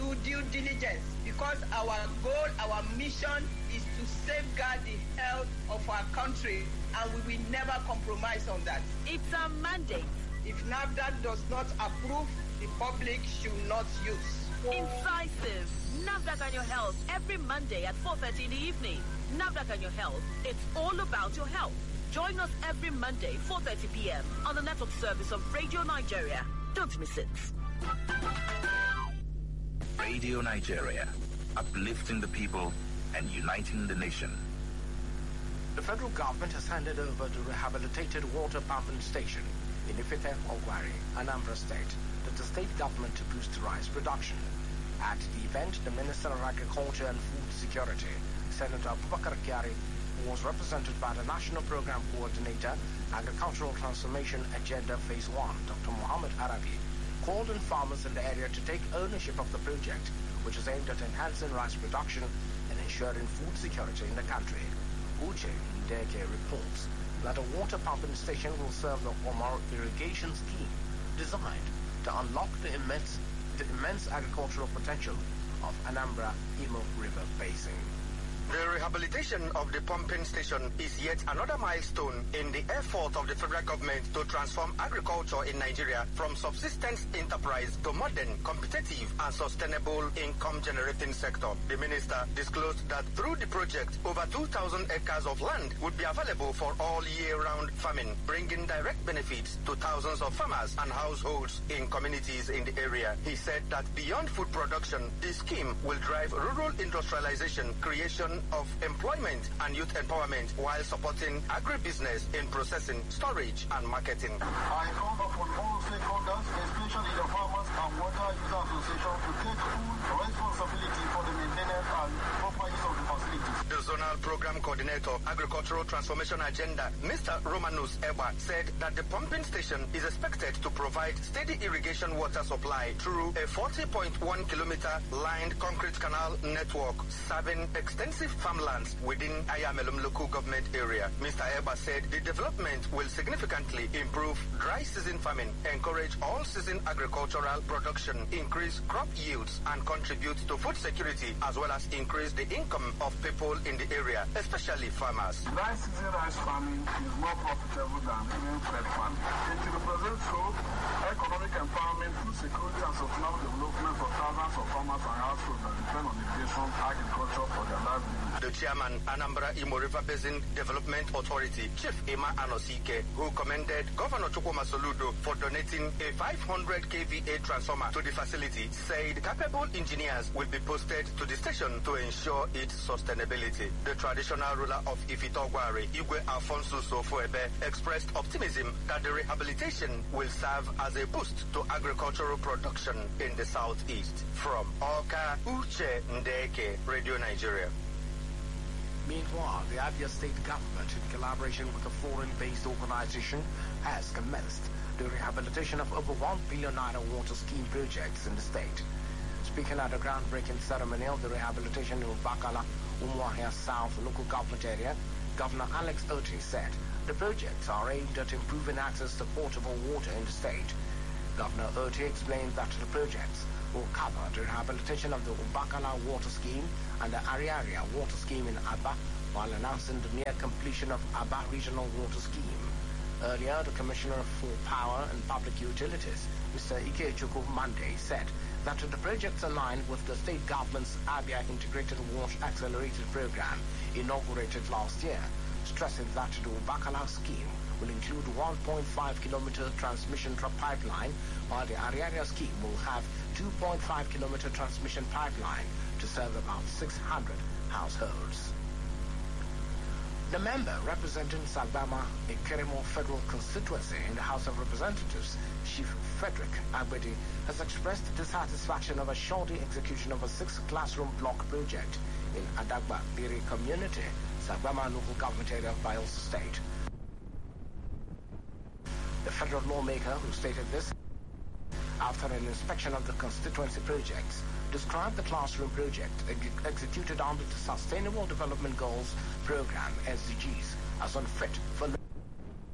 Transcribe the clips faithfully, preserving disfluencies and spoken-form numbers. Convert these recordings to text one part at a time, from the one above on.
do due diligence, because our goal, our mission is to safeguard the health of our country, and we will never compromise on that. It's a mandate. If NAFDAC does not approve, the public should not use. Incisive. NAFDAC and your health every Monday at four thirty in the evening. NAFDAC and your health. It's all about your health. Join us every Monday, four thirty p m on the network service of Radio Nigeria. Don't miss it. Radio Nigeria, uplifting the people and uniting the nation. The federal government has handed over the rehabilitated water pumping station in Ifite Ogwari, Anambra State, to the state government to boost rice production. At the event, the Minister of Agriculture and Food Security, Senator Abubakar Kyari, who was represented by the National Program Coordinator, Agricultural Transformation Agenda Phase one, Doctor Mohammed Arabi, called on farmers in the area to take ownership of the project, which is aimed at enhancing rice production and ensuring food security in the country. Uche Ndeke reports that a water pumping station will serve the Omar irrigation scheme designed to unlock the immense, the immense agricultural potential of Anambra Imo River Basin. The rehabilitation of the pumping station is yet another milestone in the effort of the federal government to transform agriculture in Nigeria from subsistence enterprise to modern, competitive and sustainable income-generating sector. The minister disclosed that through the project, over two thousand acres of land would be available for all year-round farming, bringing direct benefits to thousands of farmers and households in communities in the area. He said that beyond food production, the scheme will drive rural industrialization, creation of employment and youth empowerment while supporting agribusiness in processing, storage and marketing. I call upon all stakeholders, especially the farmers and water user associations, to take full responsibility for the maintenance and proper use of the facilities. The Zonal Program Coordinator, Agricultural Transformation Agenda, Mister Romanus Eba, said that the pumping station is expected to provide steady irrigation water supply through a forty point one kilometer lined concrete canal network serving extensive farmlands within Ayamelum local government area. Mister Eba said the development will significantly improve dry season farming, encourage all-season agricultural production, increase crop yields, and contribute to food security, as well as increase the income of people in the area, especially farmers. Dry season rice farming is more profitable than rain-fed farming. Into the present scope, economic empowerment, food security, and sustainable development for thousands of farmers and households that depend on irrigation agriculture for their livelihood. The chairman, Anambra Imo River Basin Development Authority, Chief Emma Anosike, who commended Governor Chukwuma Soludo for donating a five hundred k V A transformer to the facility, said capable engineers will be posted to the station to ensure its sustainability. The traditional ruler of Ifitogwari, Igwe Alfonso Sofoebe, expressed optimism that the rehabilitation will serve as a boost to agricultural production in the southeast. From Oka, Uche Ndeke, Radio Nigeria. Meanwhile, the Abia State government, in collaboration with a foreign-based organization, has commenced the rehabilitation of over one billion naira water scheme projects in the state. Speaking at a groundbreaking ceremony of the rehabilitation of Bakala, Umuahia South local government area, Governor Alex Otti said the projects are aimed at improving access to potable water in the state. Governor Otti explained that the projects will cover the rehabilitation of the Ubakala water scheme and the Ariaria water scheme in Aba, while announcing the near completion of Aba regional water scheme. Earlier, the Commissioner for Power and Public Utilities, Mister Ikechukwu Mande, said that the projects align with the state government's Abia Integrated Wash Accelerated Program inaugurated last year, stressing that the Ubakala scheme will include one point five kilometer transmission pipeline, while the Ariaria scheme will have two point five kilometer transmission pipeline to serve about six hundred households. The member representing Sagbama Ikeremo Federal Constituency in the House of Representatives, Chief Frederick Agbedi, has expressed dissatisfaction over shoddy execution of a six-classroom block project in Adagba Biri community, Sagbama local government area of Bayelsa State. The federal lawmaker who stated this after an inspection of the constituency projects described the classroom project ex- executed under the Sustainable Development Goals Program, S D Gs, as unfit for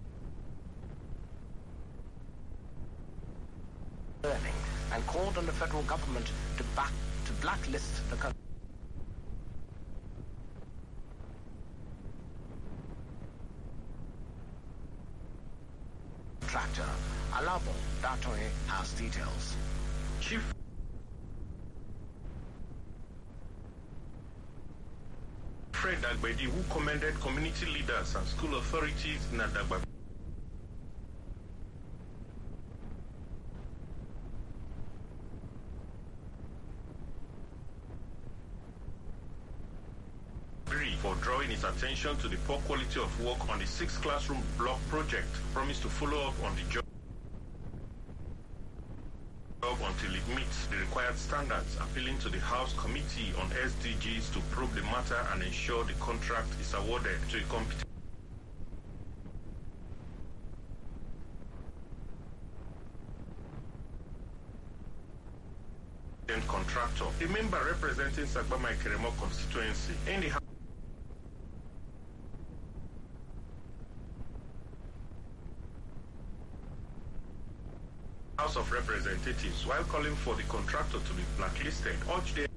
learning and called on the federal federal government to back to blacklist the country. Contractor Alabo Datoe has details. Chief Fred Agbedi, who commended community leaders and school authorities in Adagbabiri for drawing his attention to the poor quality of work on the six classroom block project, promised to follow up on the job until it meets the required standards, appealing to the House Committee on S D Gs to probe the matter and ensure the contract is awarded to a competent contractor. A member representing Sagbama Ikeremo constituency in the House of Representatives, while calling for the contractor to be blacklisted, urged the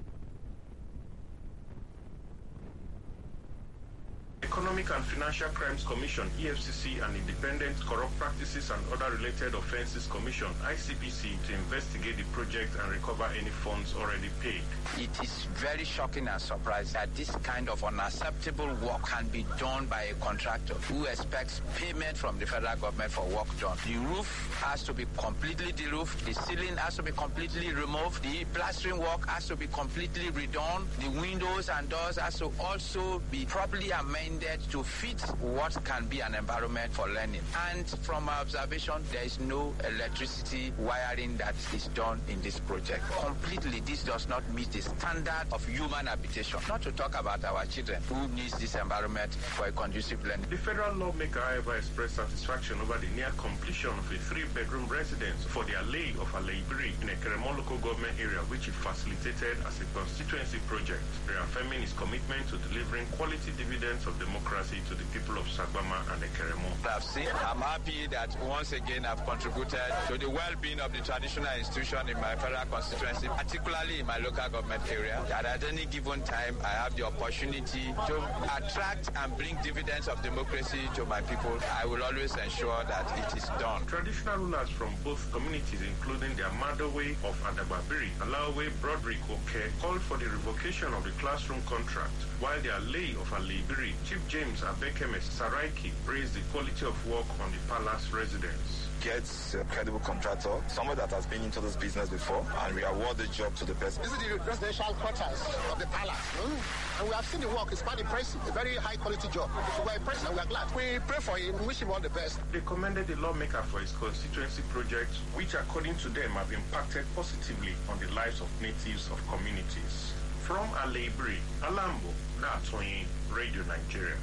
Economic and Financial Crimes Commission, E F C C, and Independent Corrupt Practices and Other Related Offences Commission, I C P C, to investigate the project and recover any funds already paid. It is very shocking and surprising that this kind of unacceptable work can be done by a contractor who expects payment from the federal government for work done. The roof has to be completely de-roofed, the ceiling has to be completely removed, the plastering work has to be completely redone, the windows and doors has to also be properly amended to fit what can be an environment for learning. And from our observation, there is no electricity wiring that is done in this project. Completely, this does not meet the standard of human habitation. Not to talk about our children who need this environment for a conducive learning. The federal lawmaker, however, expressed satisfaction over the near completion of a three-bedroom residence for the Alei of Aleibiri in a Keremo local government area, which he facilitated as a constituency project, reaffirming his commitment to delivering quality dividends of democracy to the people of Sagbama and Ekeremo. I've seen, I'm happy that once again I've contributed to the well-being of the traditional institution in my federal constituency, particularly in my local government area, that at any given time I have the opportunity to attract and bring dividends of democracy to my people. I will always ensure that it is done. Traditional rulers from both communities, including the Amadowe of Adagbabiri, Alaowe Broderick Oke, called for the revocation of the classroom contract, while the Alei of Aleibiri, Chief James Abekeme Saraiki, praised the quality of work on the palace residence. Gets a credible contractor, someone that has been into this business before, and we award the job to the person. This is the residential quarters of the palace, mm? and we have seen the work. It's quite impressive, a very high quality job. So we're impressed and we're glad. We pray for him, we wish him all the best. They commended the lawmaker for his constituency projects, which according to them have impacted positively on the lives of natives of communities. From Aleibiri, Alambo, Datoe, Radio Nigeria.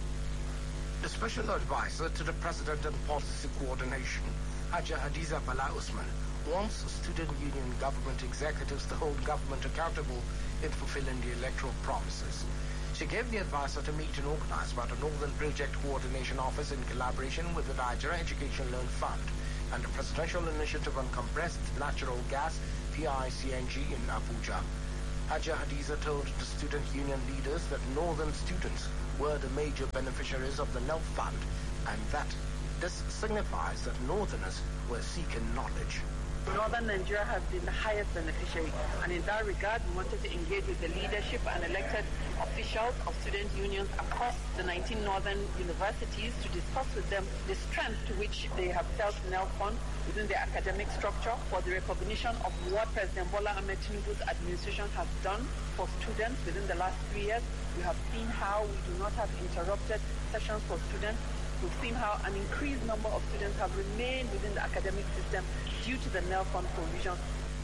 The special advisor to the President on Policy Coordination, Haja Hadiza Bala Usman, wants student union government executives to hold government accountable in fulfilling the electoral promises. She gave the advisor to meet and organize by the Northern Project Coordination Office in collaboration with the Nigeria Education Loan Fund and the Presidential Initiative on Compressed Natural Gas, P I C N G, in Abuja. Haja Hadiza told the student union leaders that Northern students were the major beneficiaries of the N E L Fund, and that this signifies that Northerners were seeking knowledge. Northern Nigeria has been the highest beneficiary, and in that regard, we wanted to engage with the leadership and elected officials of student unions across the nineteen northern universities to discuss with them the strength to which they have felt N E L Fund within their academic structure for the recognition of what President Bola Ahmed Tinubu's administration has done for students within the last three years. We have seen how we do not have interrupted sessions for students. We've seen how an increased number of students have remained within the academic system due to the N E L Fund provision.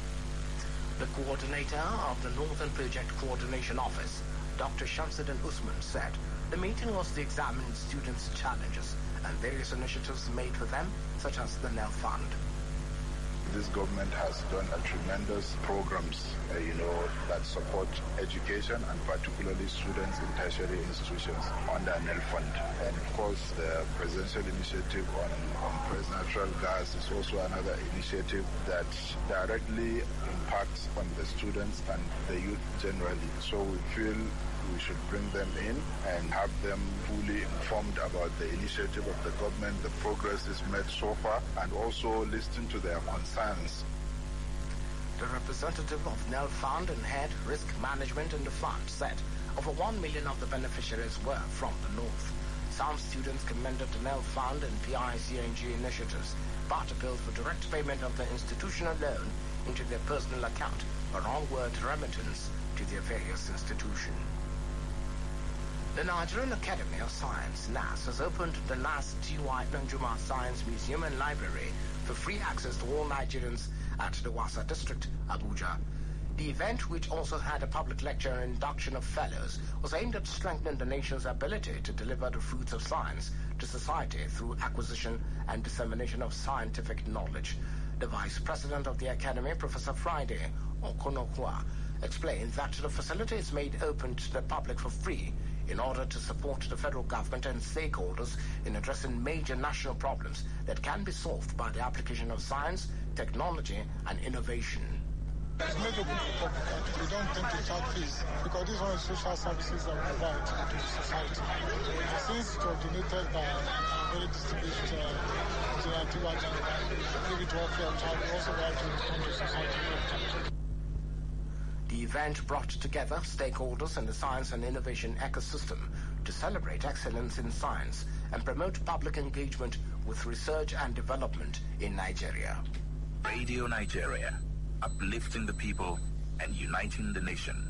The coordinator of the Northern Project Coordination Office, Doctor Shamsuddin Usman, said the meeting was to examine students' challenges and various initiatives made for them, such as the N E L Fund. this government has done a tremendous programs, uh, you know, that support education and particularly students in tertiary institutions under N E L Fund. And of course, the presidential initiative on compressed natural gas is also another initiative that directly impacts on the students and the youth generally. So we feel we should bring them in and have them fully informed about the initiative of the government, the progress is made so far, and also listen to their concerns. The representative of N E L Fund and head risk management in the fund said over one million of the beneficiaries were from the north. Some students commended the N E L Fund and P I C N G initiatives, but appealed for direct payment of the institutional loan into their personal account or onward remittance to their various institutions. The Nigerian Academy of Science, N A S, has opened the N A S T Y Nkrumah Science Museum and Library for free access to all Nigerians at the Wasa District, Abuja. The event, which also had a public lecture and induction of fellows, was aimed at strengthening the nation's ability to deliver the fruits of science to society through acquisition and dissemination of scientific knowledge. The Vice President of the Academy, Professor Friday Okonokwa, explained that the facility is made open to the public for free in order to support the federal government and stakeholders in addressing major national problems that can be solved by the application of science, technology, and innovation. It's made open to the public, and we don't tend to charge fees because this is one of the social services that we provide to society. Since it was donated by a very distinguished uh, General Tiwaji, give it to all free of charge, we also like to respond to society free of charge. The event brought together stakeholders in the science and innovation ecosystem to celebrate excellence in science and promote public engagement with research and development in Nigeria. Radio Nigeria, uplifting the people and uniting the nation.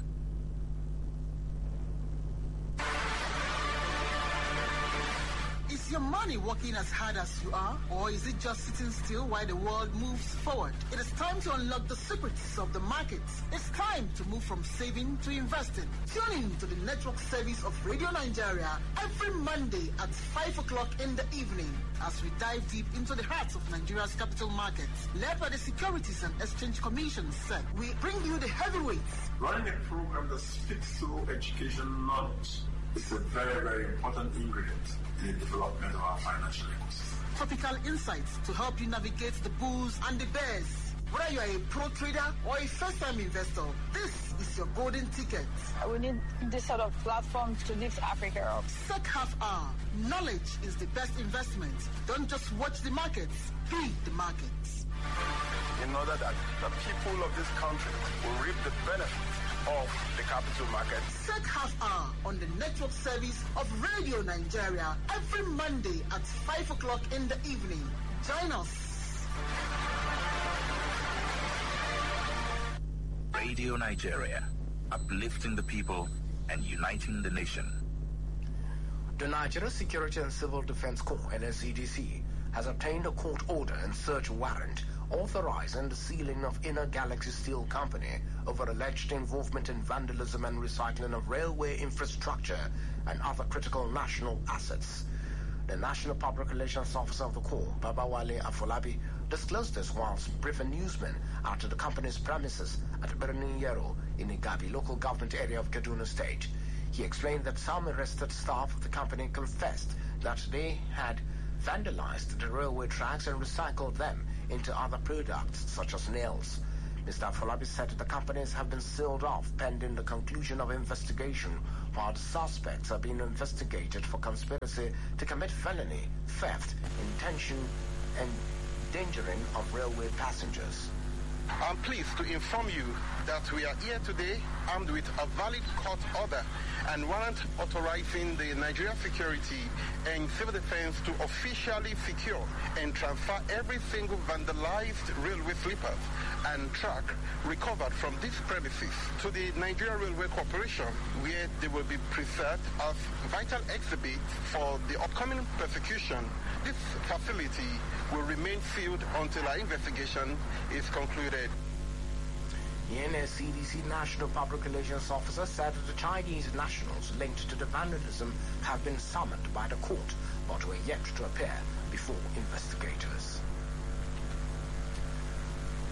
Is your money working as hard as you are, or is it just sitting still while the world moves forward? It is time to unlock the secrets of the markets. It's time to move from saving to investing. Tune in to the network service of Radio Nigeria every Monday at five o'clock in the evening as we dive deep into the heart of Nigeria's capital markets. Led by the Securities and Exchange Commission, S E C, we bring you the heavyweights. Running a program that speaks to education knowledge is a very, very important ingredient in the development of our financial ecosystem. Topical insights to help you navigate the bulls and the bears. Whether you are a pro trader or a first-time investor, this is your golden ticket. We need this sort of platform to lift Africa up. S E C half hour. Knowledge is the best investment. Don't just watch the markets, be the markets. In order that the people of this country will reap the benefits of the capital market. S E C half hour on the network service of Radio Nigeria every Monday at five o'clock in the evening. Join us. Radio Nigeria, uplifting the people and uniting the nation. The Nigeria Security and Civil Defense Corps, N S C D C, has obtained a court order and search warrant authorizing the sealing of Inner Galaxy Steel Company over alleged involvement in vandalism and recycling of railway infrastructure and other critical national assets. The National Public Relations Officer of the Corps, Babawale Afolabi, disclosed this whilst briefing newsmen out of the company's premises at Birnin Yero in the Igabi local government area of Kaduna State. He explained that some arrested staff of the company confessed that they had vandalized the railway tracks and recycled them into other products such as nails. Mister Afolabi said the companies have been sealed off pending the conclusion of investigation, while the suspects are being investigated for conspiracy to commit felony, theft, intention, and endangering of railway passengers. I'm pleased to inform you that we are here today armed with a valid court order and warrant authorizing the Nigeria Security and Civil Defense to officially secure and transfer every single vandalized railway sleepers and track recovered from these premises to the Nigeria Railway Corporation, where they will be preserved as vital exhibits for the upcoming prosecution. This facility will remain sealed until our investigation is concluded. The N S C D C National Public Relations Officer said that the Chinese nationals linked to the vandalism have been summoned by the court, but were yet to appear before investigators.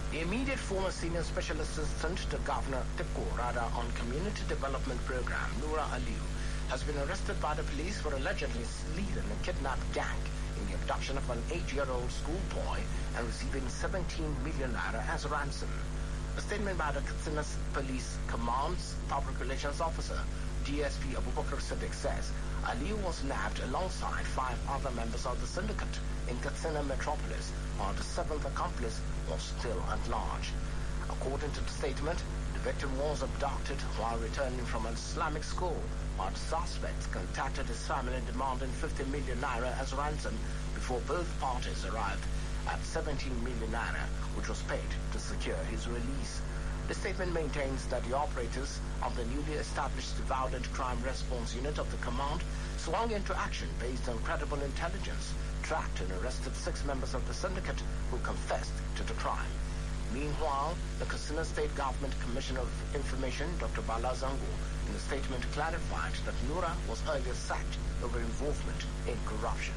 The immediate former senior special assistant to Governor Tipko Rada on Community Development Program, Noura Aliyu, has been arrested by the police for allegedly leading a kidnapped gang in the abduction of an eight-year-old schoolboy and receiving seventeen million naira as a ransom. A statement by the Katsina Police Command's Public Relations Officer, D S P Abubakar Siddiq, says Aliyu was nabbed alongside five other members of the syndicate in Katsina Metropolis, while the seventh accomplice was still at large. According to the statement, the victim was abducted while returning from an Islamic school, while the suspects contacted his family demanding fifty million naira as ransom before both parties arrived at seventeen million naira, which was paid to secure his release. The statement maintains that the operators of the newly established Violent Crime Response Unit of the Command swung into action based on credible intelligence, tracked and arrested six members of the syndicate who confessed to the crime. Meanwhile, the Katsina State Government Commissioner of Information, Doctor Bala Zango, in a statement clarified that Noura was earlier sacked over involvement in corruption.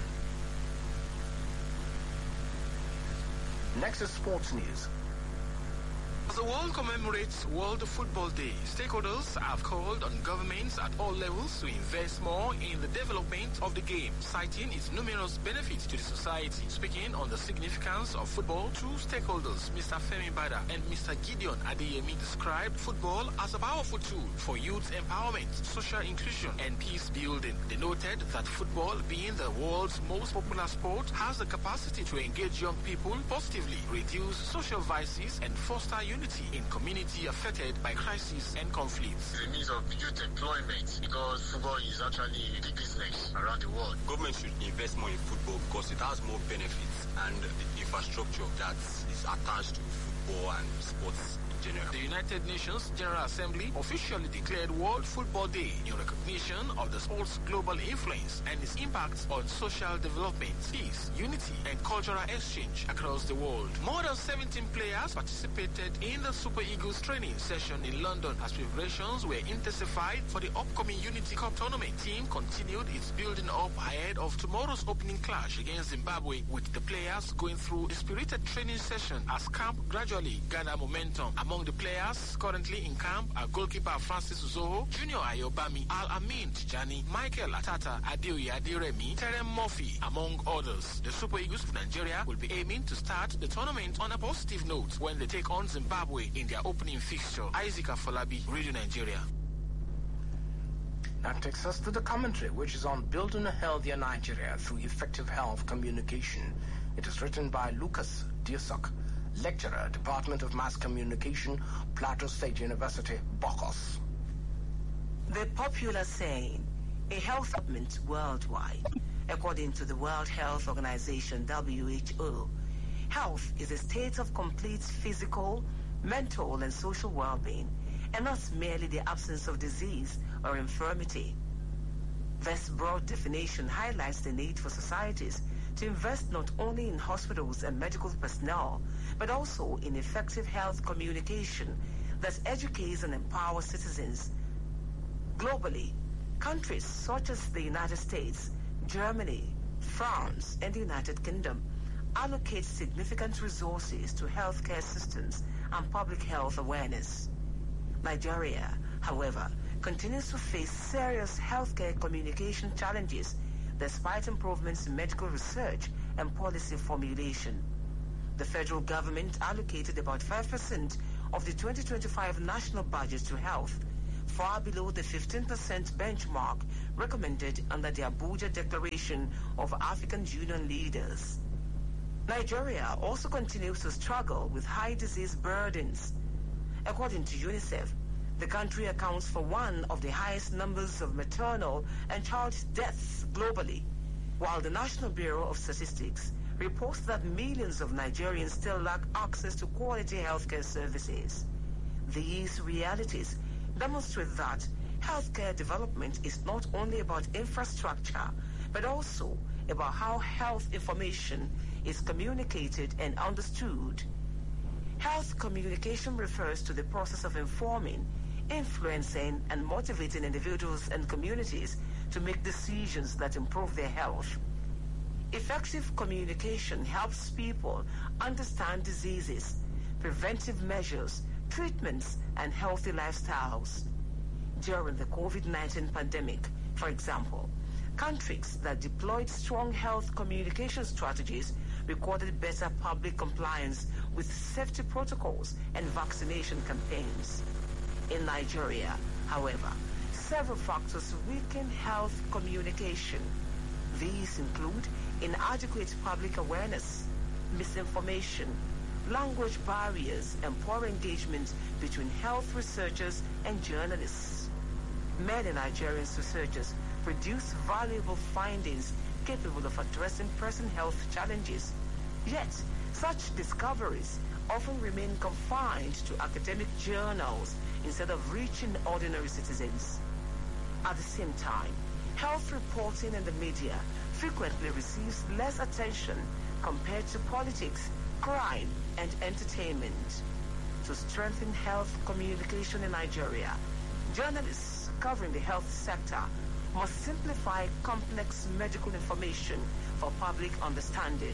Next is sports news. As the world commemorates World Football Day, stakeholders have called on governments at all levels to invest more in the development of the game, citing its numerous benefits to the society. Speaking on the significance of football, two stakeholders, Mister Femi Bada and Mister Gideon Adeyemi, described football as a powerful tool for youth empowerment, social inclusion, and peace building. They noted that football, being the world's most popular sport, has the capacity to engage young people positively, reduce social vices, and foster unity in community affected by crises and conflicts. The means of youth employment, because football is actually a big business around the world. Government should invest more in football because it has more benefits and the infrastructure that is attached to football and sports. General. The United Nations General Assembly officially declared World Football Day in recognition of the sport's global influence and its impact on social development, peace, unity, and cultural exchange across the world. More than seventeen players participated in the Super Eagles training session in London as preparations were intensified for the upcoming Unity Cup tournament. The team continued its building up ahead of tomorrow's opening clash against Zimbabwe, with the players going through a spirited training session as camp gradually gathered momentum. Among the players currently in camp are goalkeeper Francis Uzoho, Junior Ayobami, Al-Amin Tijani, Michael Atata, Adeoye Aderemi, Terem Murphy, among others. The Super Eagles of Nigeria will be aiming to start the tournament on a positive note when they take on Zimbabwe in their opening fixture. Isaac Afolabi, Radio Nigeria. That takes us to the commentary, which is on building a healthier Nigeria through effective health communication. It is written by Lucas Diosok, lecturer, Department of Mass Communication, Plateau State University, Bokos. The popular saying, a health movement worldwide, according to the World Health Organization, W H O, health is a state of complete physical, mental, and social well-being, and not merely the absence of disease or infirmity. This broad definition highlights the need for societies to invest not only in hospitals and medical personnel, but also in effective health communication that educates and empowers citizens. Globally, countries such as the United States, Germany, France, and the United Kingdom allocate significant resources to healthcare systems and public health awareness. Nigeria, however, continues to face serious healthcare communication challenges despite improvements in medical research and policy formulation. The federal government allocated about five percent of the twenty twenty-five national budget to health, far below the fifteen percent benchmark recommended under the Abuja Declaration of African Union Leaders. Nigeria also continues to struggle with high disease burdens. According to UNICEF, the country accounts for one of the highest numbers of maternal and child deaths globally, while the National Bureau of Statistics reports that millions of Nigerians still lack access to quality healthcare services. These realities demonstrate that healthcare development is not only about infrastructure, but also about how health information is communicated and understood. Health communication refers to the process of informing, influencing, and motivating individuals and communities to make decisions that improve their health. Effective communication helps people understand diseases, preventive measures, treatments, and healthy lifestyles. During the COVID nineteen pandemic, for example, countries that deployed strong health communication strategies recorded better public compliance with safety protocols and vaccination campaigns. In Nigeria, however, several factors weaken health communication. These include inadequate public awareness, misinformation, language barriers, and poor engagement between health researchers and journalists. Many Nigerian researchers produce valuable findings capable of addressing present health challenges. Yet, such discoveries often remain confined to academic journals instead of reaching ordinary citizens. At the same time, health reporting in the media frequently receives less attention compared to politics, crime, and entertainment. To strengthen health communication in Nigeria, journalists covering the health sector must simplify complex medical information for public understanding.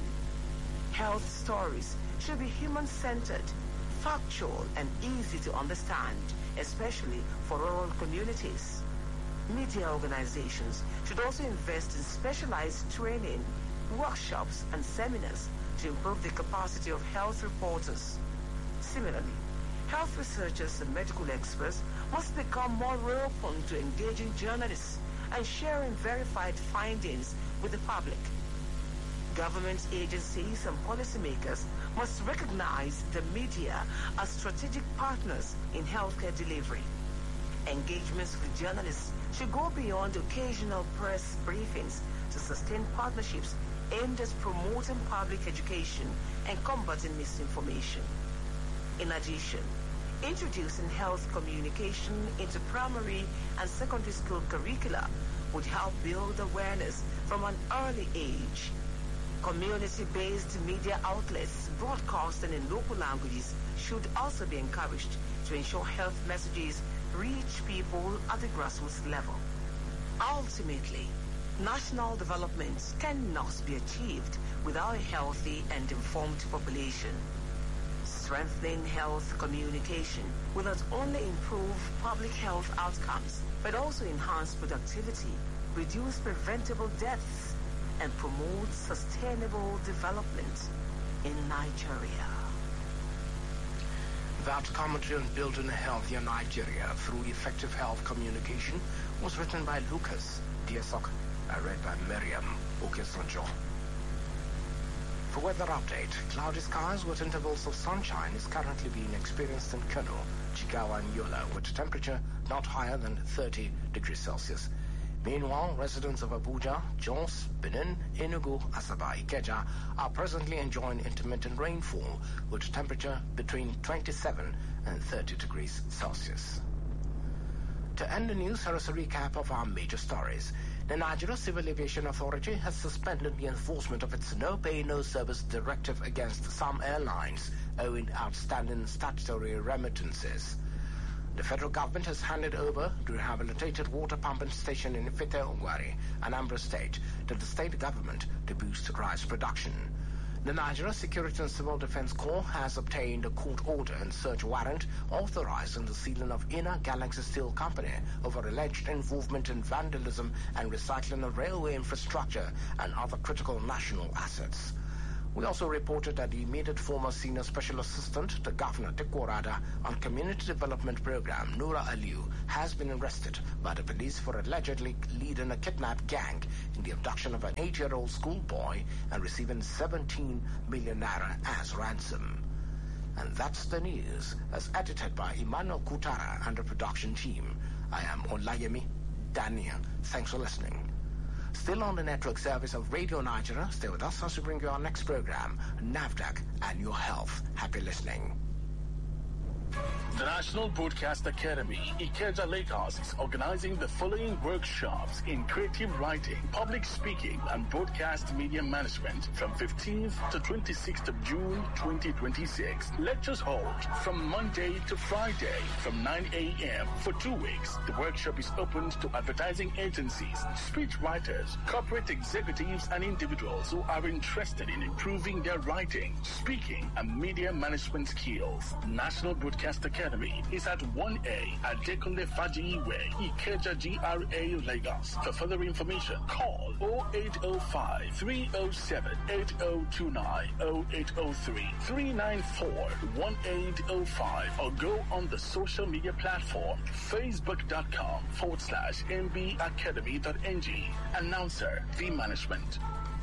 Health stories should be human-centered, factual, and easy to understand, especially for rural communities. Media organizations should also invest in specialized training, workshops, and seminars to improve the capacity of health reporters. Similarly, health researchers and medical experts must become more open to engaging journalists and sharing verified findings with the public. Government agencies and policymakers must recognize the media as strategic partners in healthcare delivery. Engagements with journalists should go beyond occasional press briefings to sustain partnerships aimed at promoting public education and combating misinformation. In addition, introducing health communication into primary and secondary school curricula would help build awareness from an early age. Community-based media outlets broadcasting in local languages should also be encouraged to ensure health messages reach people at the grassroots level. Ultimately, national development cannot be achieved without a healthy and informed population. Strengthening health communication will not only improve public health outcomes, but also enhance productivity, reduce preventable deaths, and promote sustainable development in Nigeria. That commentary on building a healthier Nigeria through effective health communication was written by Lucas Diasok and read by Miriam Okesonjo. For weather update, cloudy skies with intervals of sunshine is currently being experienced in Kano, Jigawa, and Yola, with temperature not higher than thirty degrees Celsius. Meanwhile, residents of Abuja, Jos, Benin, Enugu, Asaba, Ikeja are presently enjoying intermittent rainfall with temperature between twenty-seven and thirty degrees Celsius. To end the news, here is a recap of our major stories. The Nigeria Civil Aviation Authority has suspended the enforcement of its No Pay, No Service directive against some airlines owing outstanding statutory remittances. The federal government has handed over the rehabilitated water pumping station in Ifite Ungwari, Anambra State, to the state government to boost rice production. The Nigeria Security and Civil Defense Corps has obtained a court order and search warrant authorizing the sealing of Inner Galaxy Steel Company over alleged involvement in vandalism and recycling of railway infrastructure and other critical national assets. We also reported that the immediate former senior special assistant to Governor Dikko Rada on Community Development Program, Noura Aliyu, has been arrested by the police for allegedly leading a kidnap gang in the abduction of an eight-year-old schoolboy and receiving seventeen million naira as ransom. And that's the news, as edited by Emmanuel Kutara and the production team. I am Olayemi Daniel. Thanks for listening. Still on the network service of Radio Nigeria, stay with us as we bring you our next program, NAFDAC and Your Health. Happy listening. The National Broadcast Academy, Ikeja, Lagos, is organizing the following workshops in creative writing, public speaking, and broadcast media management from fifteenth to twenty-sixth of June twenty twenty-six. Lectures hold from Monday to Friday from nine a.m. for two weeks. The workshop is open to advertising agencies, speech writers, corporate executives, and individuals who are interested in improving their writing, speaking, and media management skills. National Broadcast Academy is at one A at Adekunle Faji Way, Ikeja, G R A, Lagos. For further information, call oh eight oh five, three oh seven, eight oh two nine, oh eight oh three, three nine four, one eight oh five, or go on the social media platform facebook.com forward slash mbacademy.ng. Announcer, V Management.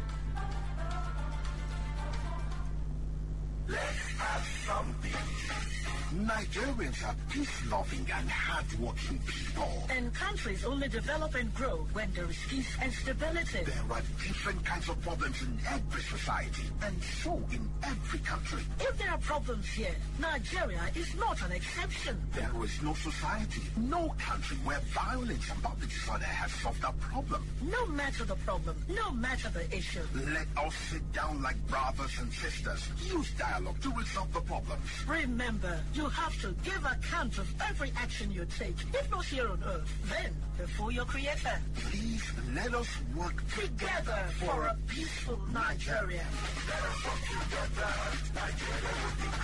Let's have something. Nigerians are peace-loving and hard-working people. And countries only develop and grow when there is peace and stability. There are different kinds of problems in every society, and so in every country. If there are problems here, Nigeria is not an exception. There is no society, no country where violence and public disorder has solved that problem. No matter the problem, no matter the issue. Let us sit down like brothers and sisters. Use dialogue to resolve the problems. Remember, you have to give account of every action you take, if not here on earth, then before your creator. Please let us work together for a peaceful Nigeria. Let us work together. Nigeria will be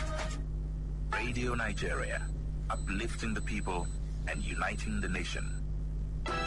great. Radio Nigeria, uplifting the people and uniting the nation.